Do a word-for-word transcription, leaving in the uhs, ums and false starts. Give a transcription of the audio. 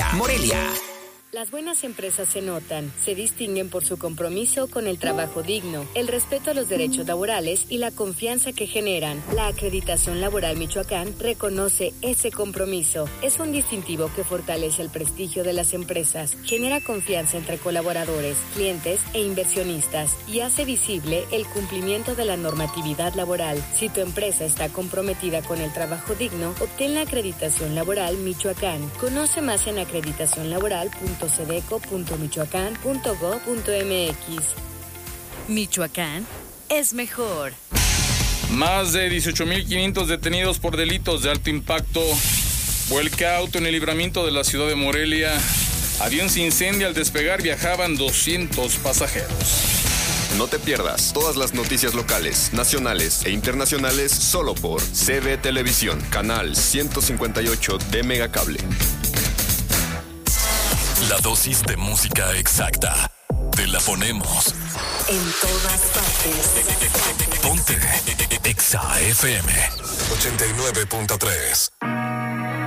Morelia. Las buenas empresas se notan, se distinguen por su compromiso con el trabajo digno, el respeto a los derechos laborales y la confianza que generan. La Acreditación Laboral Michoacán reconoce ese compromiso. Es un distintivo que fortalece el prestigio de las empresas, genera confianza entre colaboradores, clientes e inversionistas y hace visible el cumplimiento de la normatividad laboral. Si tu empresa está comprometida con el trabajo digno, obtén la Acreditación Laboral Michoacán. Conoce más en acreditación laboral punto sedeco punto michoacán punto gob punto mx. Michoacán es mejor. Más de dieciocho mil quinientos detenidos por delitos de alto impacto. Vuelca auto en el libramiento de la ciudad de Morelia. Avión se incendia al despegar, viajaban doscientos pasajeros. No te pierdas todas las noticias locales, nacionales e internacionales solo por C B Televisión, canal ciento cincuenta y ocho de Megacable. La dosis de música exacta. Te la ponemos en todas partes. Ponte Exa F M ochenta y nueve punto tres.